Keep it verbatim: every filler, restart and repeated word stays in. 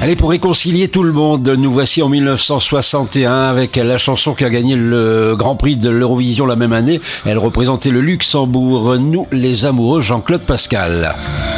Allez, pour réconcilier tout le monde, nous voici en mille neuf cent soixante et un avec la chanson qui a gagné le Grand Prix de l'Eurovision la même année. Elle représentait le Luxembourg, Nous les amoureux, Jean-Claude Pascal.